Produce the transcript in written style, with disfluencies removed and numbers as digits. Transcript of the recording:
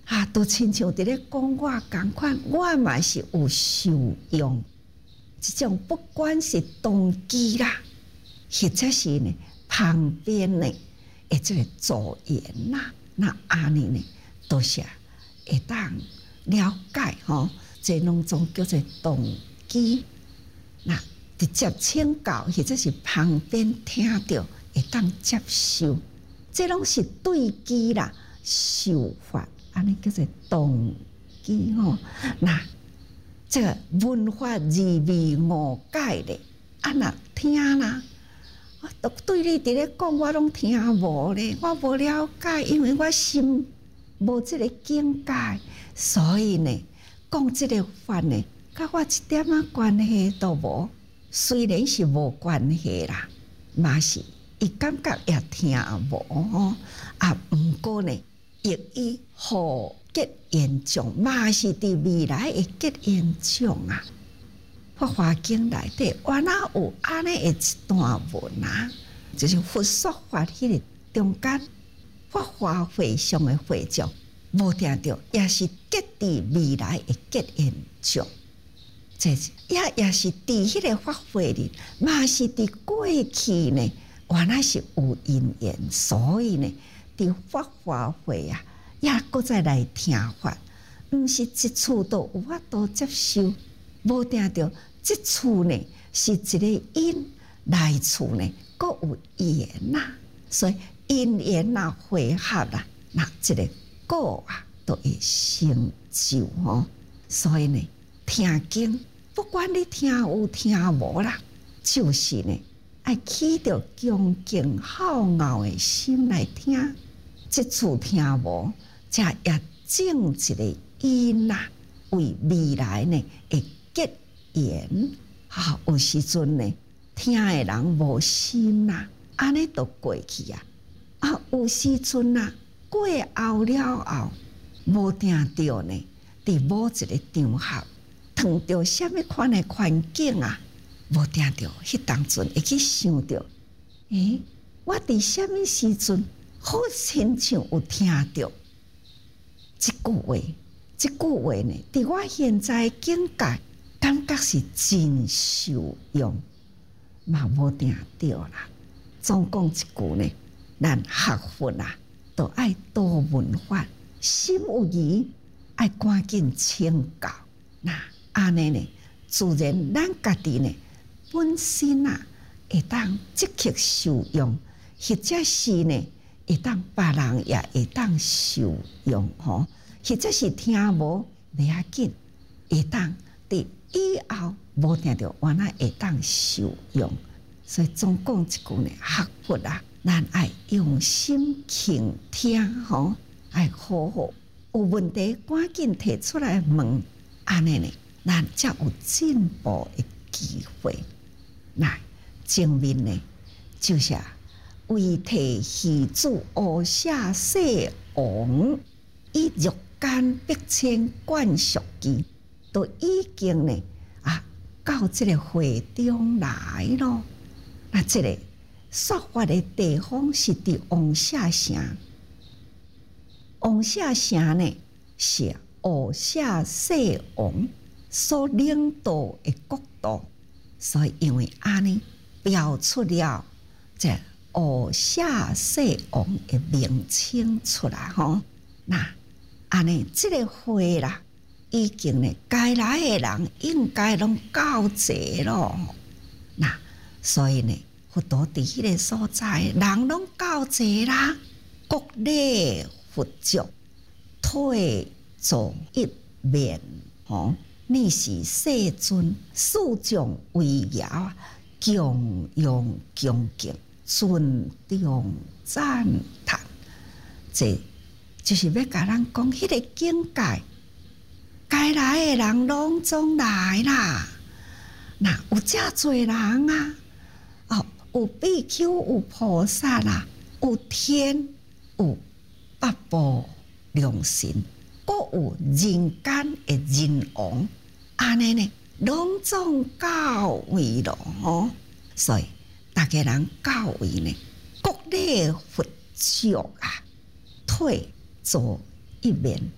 都亲像伫咧讲我共款，我嘛是有受用。即种不管是动机啦，或者是呢旁边呢，即个助言啦，那安尼呢，都是会当了解吼，这拢总叫做动机。那直接请教或者是旁边听到会当接受，这拢是对机啦，受法安尼叫做动机吼。那这个文法二味五解咧，若听啦，我都对你伫咧讲，我拢听无咧，我无了解，因为我心无即个境界，所以呢，讲即个法呢，甲我一点关系都无。虽然是无关系啦，嘛是伊感觉也听无吼，毋过呢，亦以好结缘种，嘛是伫未来会结缘种啊。法华经内底原来有安尼一段文啊，就是佛说法迄个中间，法华会上的会众，无定着也是结伫未来会结缘种。这也是伫迄个法会里，嘛是伫过去呢，原来是有因缘，所以呢，伫法华会啊，也搁再来听法，毋是一次都有法度接受，无定着这次呢是一个因，来次呢搁有缘呐，所以因缘呐汇合啦，那这个果啊都会成就吼，所以呢，听经。不管你听有听无啦，就是呢，爱起着恭敬好傲的心来听。这次听无，才也种一个因啦，为未来呢会结缘。有时阵呢，听的人无心啦，安尼都过去啊。有时阵啊，过后了后，无定着呢，伫某一个场合。碰到什么款的环境啊？无定着，迄当阵会去想着，我伫什么时阵好亲像有听到这句话？这句话呢，伫我现在境界，感觉是真受用，嘛无定着啦。总讲一句呢，咱学佛啊，都爱多闻法，心有疑，爱赶紧请教。那安尼呢，自然咱家己呢本身啊，会当积极受用，或者是呢，会当别人也会当受用吼，或者是听无袂要紧，会当伫以后无定着原来会当受用。所以总讲一句呢，学佛啊，咱爱用心倾听吼，爱好好有问题赶紧提出来问，安尼呢。咱才有进步的机会。那前面呢，就是为替戏子乌舍世王，以玉间碧千灌属机，都已经呢到这个会中来咯。那这个说法的地方是伫王舍城，王舍城呢是乌舍世王所领导的国度，所以因为安尼标出了这乌舍世王的名称出来吼。那安尼这个会啦，已经呢该来的人应该拢够济咯。那所以呢，佛陀伫迄个所在，人拢够济啦，各类佛族退坐一面吼。你是世尊，四种围绕，供养恭敬，尊重赞叹。这就是要甲咱讲，迄个境界，该来的人拢总来啦。那有遮多人啊，有比丘，有菩萨啦，有天，有八部良神，阁有人间的人王。安尼呢，拢总到位咯吼，所以大家人到位呢，各类佛教啊，退坐一面，